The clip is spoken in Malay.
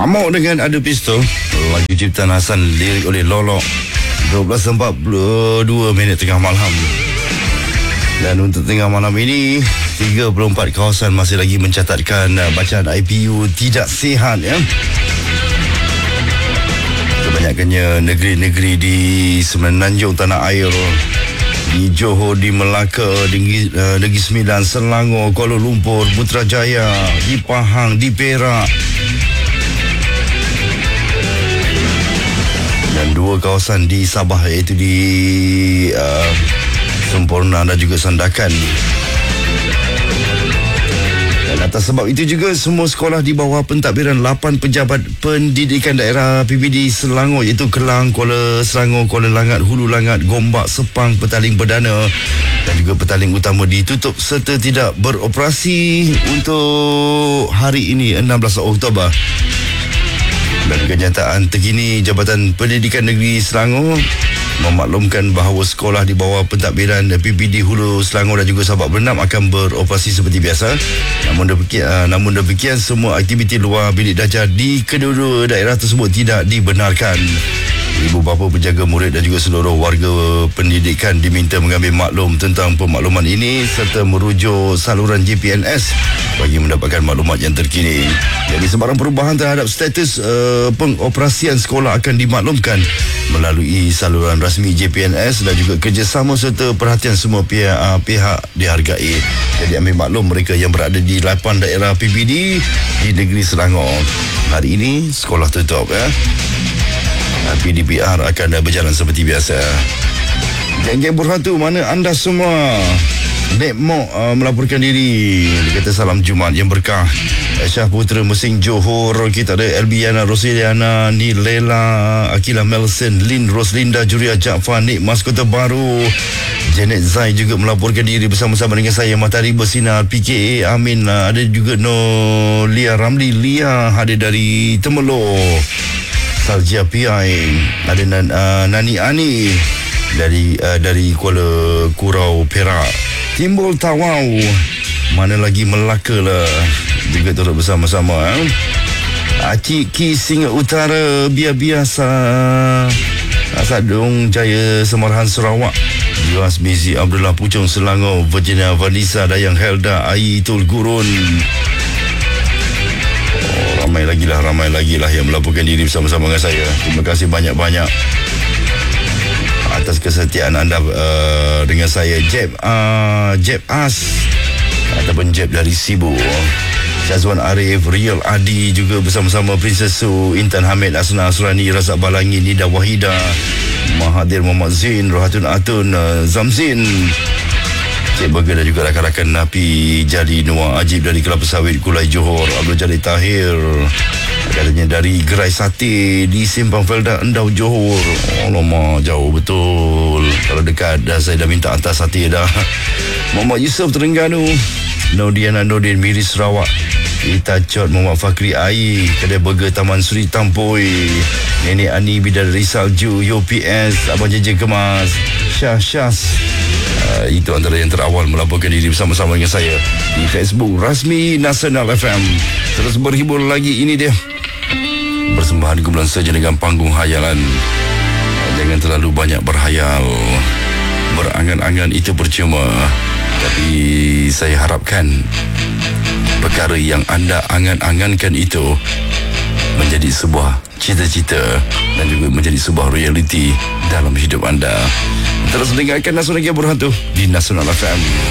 Amok dengan Adu Pistol, lagu ciptaan Hasan, lirik oleh Lolo. 12.42 minit tengah malam. Dan untuk tengah malam ini, 34 kawasan masih lagi mencatatkan bacaan IPU tidak sihat, ya. Kebanyakannya negeri-negeri di Semenanjung Tanah Air, di Johor, di Melaka, di Negeri Sembilan, Selangor, Kuala Lumpur, Putrajaya, di Pahang, di Perak, dan 2 kawasan di Sabah, iaitu di Semporna dan juga Sandakan. Dan atas sebab itu juga, semua sekolah di bawah pentadbiran 8 pejabat pendidikan daerah PBD Selangor, iaitu Kelang, Kuala Selangor, Kuala Langat, Hulu Langat, Gombak, Sepang, Petaling Perdana dan juga Petaling Utama ditutup serta tidak beroperasi untuk hari ini, 16 Oktober. Dan kenyataan terkini, Jabatan Pendidikan Negeri Selangor memaklumkan bahawa sekolah di bawah pentadbiran PBD Hulu Selangor dan juga Sabak Bernam akan beroperasi seperti biasa. Namun demikian, semua aktiviti luar bilik darjah di kedua-dua daerah tersebut tidak dibenarkan. Ibu bapa, penjaga murid dan juga seluruh warga pendidikan diminta mengambil maklum tentang pemakluman ini serta merujuk saluran JPNS bagi mendapatkan maklumat yang terkini. Jadi sebarang perubahan terhadap status pengoperasian sekolah akan dimaklumkan melalui saluran rasmi JPNS dan juga kerjasama serta perhatian semua pihak dihargai. Jadi ambil maklum mereka yang berada di 8 daerah PBD di negeri Selangor. Hari ini sekolah tutup, ya. PDPR akan berjalan seperti biasa. Geng-geng berhantu, mana anda semua? Nek Mok melaporkan diri. Dia kata salam Jumaat yang berkah. Syah Putra Mesing Johor. Kita ada Elbiana, Rosiliana, Nilela, Akilah Melson, Lin Roslinda, Juria Jaafar, Nik Mas Kota Baru. Janet Zai juga melaporkan diri bersama-sama dengan saya. Matahari Bersinar, PKA Amin. Ada juga Lia Ramli Lia, hadir dari Temelor. Saljia Piai, ada Nani Ani dari Kuala Kurau Perak. Timbul Tawau, mana lagi Melaka lah, juga turut bersama-sama. Acik Ki Singa Utara, biasa Sadung Jaya Semarahan Sarawak. Yuas Mizi Abdullah Puchong Selangor, Virginia Vanessa Dayang Helda Aitul Gurun. Ramai lagi lah yang melaporkan diri bersama-sama dengan saya. Terima kasih banyak-banyak atas kesetiaan anda dengan saya. Jeb As ataupun Jeb dari Sibu, Syazwan Arif, Riel Adi juga bersama-sama, Princess Su, Intan Hamid, Asna Asrani, Razak Balangi, Nida Wahida, Mahathir Muhammad Zain, Rohatun Atun, Zamzin, Cik Burger dan juga rakan-rakan Napi Jadi, Noah Ajib dari Kelapa Sawit Kulai Johor, Abdul Jalil Tahir katanya dari Gerai Sate di Simpang Felda Endau Johor. Alamak, jauh betul. Kalau dekat dah, saya dah minta hantar sate dah. Muhammad Yusof Terengganu, Naudiana Nordin Miri Sarawak, Ita Chot Muhammad Fakri Ai, Kedai Burger Taman Suri Tampoi, Nenek Ani Bidadari Salju UPS, Abang Jeje Kemas, Syas. Itu antara yang terawal melaporkan diri bersama-sama dengan saya di Facebook rasmi Nasional FM. Terus berhibur lagi, ini dia persembahan kumpulan saja dengan panggung hayalan. Jangan terlalu banyak berhayal, berangan-angan itu percuma. Tapi saya harapkan perkara yang anda angan-angankan itu menjadi sebuah cita-cita dan juga menjadi sebuah realiti dalam hidup anda. Terus dengarkan Nasional Berhantu di Nasional FM.